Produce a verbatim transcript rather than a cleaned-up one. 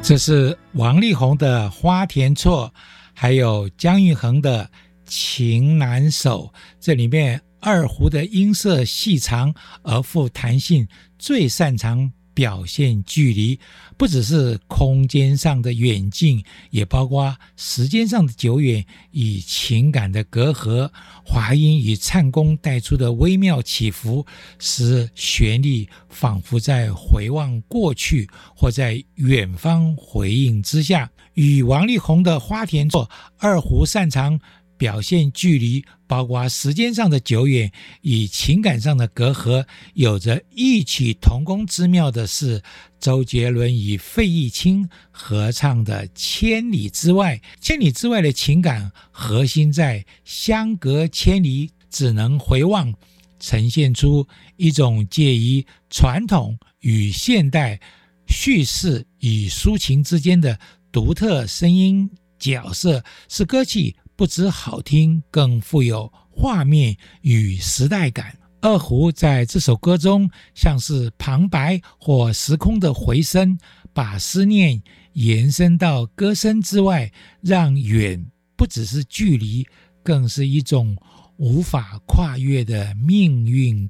这是王力宏的《花田错》，还有姜育恒的《情难守》。这里面二胡的音色细长而富弹性，最擅长表现距离，不只是空间上的远近，也包括时间上的久远与情感的隔阂。华音与唱功带出的微妙起伏，使旋律仿佛在回望过去，或在远方回应之下。与王力宏的《花田错》，二胡擅长表现距离，包括时间上的久远与情感上的隔阂。有着异曲同工之妙的是，周杰伦与费玉清合唱的《千里之外》。千里之外的情感核心在相隔千里，只能回望，呈现出一种介于传统与现代叙事与抒情之间的独特声音角色，使歌曲不只好听，更富有画面与时代感。二胡在这首歌中像是旁白或时空的回声，把思念延伸到歌声之外，让远不只是距离，更是一种无法跨越的命运